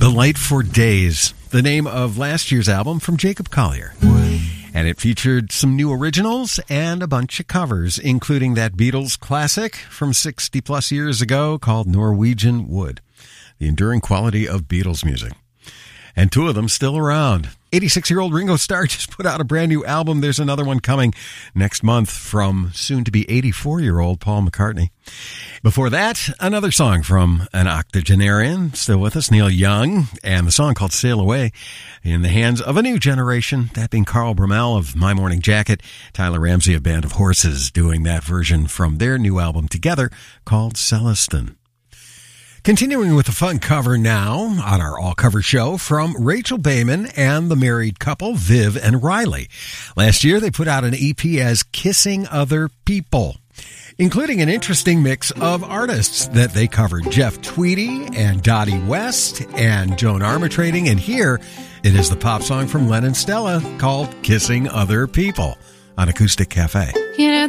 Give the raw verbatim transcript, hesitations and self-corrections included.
The Light for Days, the name of last year's album from Jacob Collier. And it featured some new originals and a bunch of covers, including that Beatles classic from sixty plus years ago called Norwegian Wood. The enduring quality of Beatles music. And two of them still around. eighty-six-year-old Ringo Starr just put out a brand new album. There's another one coming next month from soon-to-be eighty-four-year-old Paul McCartney. Before that, another song from an octogenarian, still with us, Neil Young, and the song called Sail Away, in the hands of a new generation, that being Carl Brummel of My Morning Jacket, Tyler Ramsey of Band of Horses, doing that version from their new album together called Celestin. Continuing with the fun cover now on our all-cover show from Rachel Bayman and the married couple, Viv and Riley. Last year, they put out an E P as Kissing Other People, including an interesting mix of artists that they covered. Jeff Tweedy and Dottie West and Joan Armatrading. And here it is the pop song from Len and Stella called Kissing Other People on Acoustic Cafe. You know,